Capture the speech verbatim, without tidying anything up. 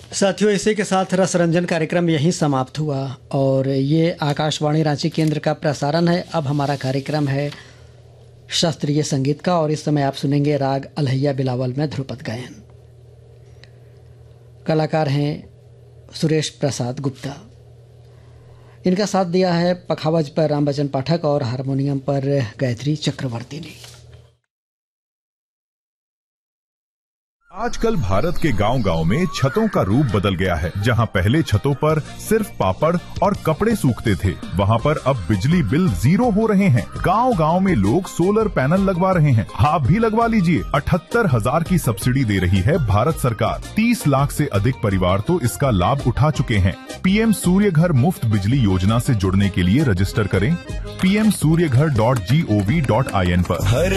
साथियों, इसी के साथ रस रंजन कार्यक्रम यहीं समाप्त हुआ और ये आकाशवाणी रांची केंद्र का प्रसारण है। अब हमारा कार्यक्रम है शास्त्रीय संगीत का और इस समय आप सुनेंगे राग अलहैया बिलावल में ध्रुपद गायन। कलाकार हैं सुरेश प्रसाद गुप्ता। इनका साथ दिया है पखावज पर रामबचन पाठक और हारमोनियम पर गायत्री चक्रवर्ती ने। आजकल भारत के गांव-गांव में छतों का रूप बदल गया है। जहां पहले छतों पर सिर्फ पापड़ और कपड़े सूखते थे, वहां पर अब बिजली बिल जीरो हो रहे हैं। गांव-गांव में लोग सोलर पैनल लगवा रहे हैं। आप भी लगवा लीजिए। अठहत्तर हजार की सब्सिडी दे रही है भारत सरकार। तीस लाख से अधिक परिवार तो इसका लाभ उठा चुके हैं। पीएम सूर्य घर मुफ्त बिजली योजना से जुड़ने के लिए रजिस्टर करें पी एम सूर्य घर dot G O V dot I N पर।